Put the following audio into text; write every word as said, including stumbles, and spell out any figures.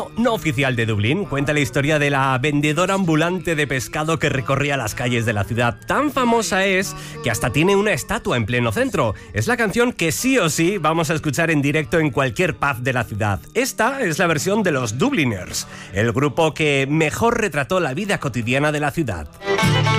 no oficial de Dublín cuenta la historia de la vendedora ambulante de pescado que recorría las calles de la ciudad. Tan famosa es que hasta tiene una estatua en pleno centro. Es la canción que sí o sí vamos a escuchar en directo en cualquier pub de la ciudad. Esta es la versión de los Dubliners, el grupo que mejor retrató la vida cotidiana de la ciudad.